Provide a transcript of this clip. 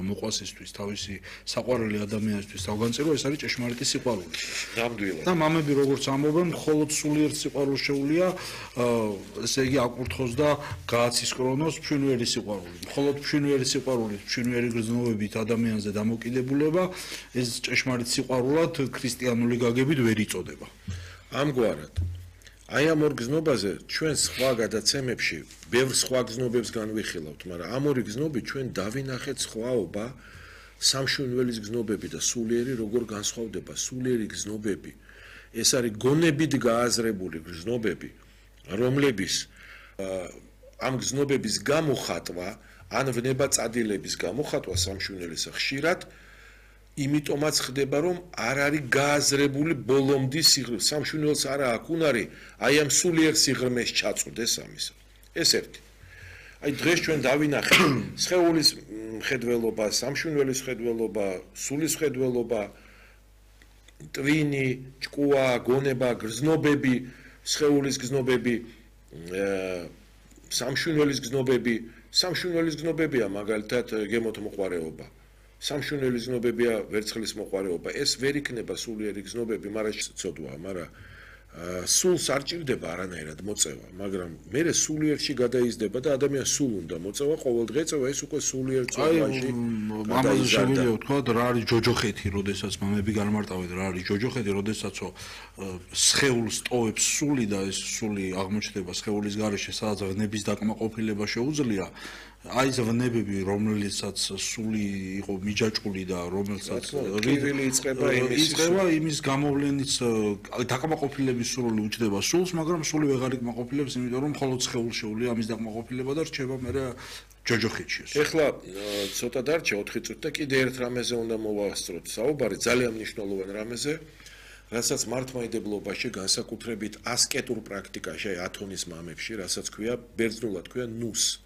მოყვასისთვის, თავისი საყვარელი ადამიანისთვის თავგანწირვა, ეს არის ჭეშმარიტი სიყვარული. ნამდვილად. და მამები როგორც ამბობენ, მხოლოდ სულიერ სიყვარულს შეუძლია, ესე იგი აკურთხოს და გააცისკრონოს ფშვენიერი სიყვარული. მხოლოდ ფშვენიერი სიყვარული, ფშვენიერი გრძნობებით ადამიანზე დამოკიდებულება, ეს ჭეშმარიტ სიყვარულად ქრისტიანული გაგებით ვერ იწოდება. ამგვარად აი ამ ორ გზნობაზე ჩვენ სხვა გადაცემებში ბევრ სხვა გზნობებს განვიხილავთ, მაგრამ ამ ორი გზნობით ჩვენ დავინახეთ სხვაობა სამშვენიველის გზნობები და სულიერი როგორ განსხვავდება. სულიერი გზნობები ეს არის გონებით გააზრებული გზნობები, რომლების ამ გზნობების გამოხატვა ან ვნებაწადილების გამოხატვა სამშვენიელისა ხშირად იმიტომაც ხდება, რომ არ არის გააზრებული ბოლომდე სიღრმე. სამშვენიელს არა აქვს უნარი აი ამ სულიერ სიღრმეს ჩაწვდეს ამისა. ეს ერთი. აი დღეს ჩვენ დავინახეთ სხეულის მხედველობა, სამშვენიელის მხედველობა, სულის მხედველობა, ტვინი, ჭკუა, გონება, გრძნობები, სხეულის გზნობები, სამშვენიელის გზნობები, სამშვენიელის გზნობებია მაგალითად გემოთ მოყვარეობა. სამშვენიელის გზნობებია ვერცხლის მოყვარეობა. ეს ვერ იქნება სულიერი გზნობები, მაგრამ ცოდვაა, მაგრამ სულს არ ჭირდება არანაირად მოწევა, მაგრამ მე სულიერში გადაიზრდება და ადამიანს სულ უნდა მოწევა ყოველდღე წევა, ეს უკვე სულიერ წვევაში. ამაზე შევიდეო თქვა, რა არის ჯოჯოხეთი, როდესაც მამები განმარტავენ, რა არის ჯოჯოხეთი, როდესაც სხეულს ტოვებს სული და ეს სული აღმოჩნდება სხეულის გარეშე, სადაც ვნების დაკმაყოფილება შეუძლია. აი ეს ვნებები, რომელიცაც სული იყო მიჯაჭვული და რომელსაც იწყება იმის გამოვლენიც დაკმაყოფილების სრული უჩდება სულს, მაგრამ სული ვეღარ იკმაყოფილებს, იმიტომ რომ მხოლოდ სხეულს შეუძლია ამის დაკმაყოფილება და რჩება მერე ჯოჯოხეთში. ეხლა ცოტა დარჩა 4 წუთი და კიდე ერთ რამეზე უნდა მოვასწროთ საუბარი, ძალიან მნიშვნელოვან რამეზე, რასაც მართლმადიდებლობაში განსაკუთრებით ასკეტურ პრაქტიკაში, ათონის მამებში, რასაც ქვია, ბერძნულად ქვია ნუს.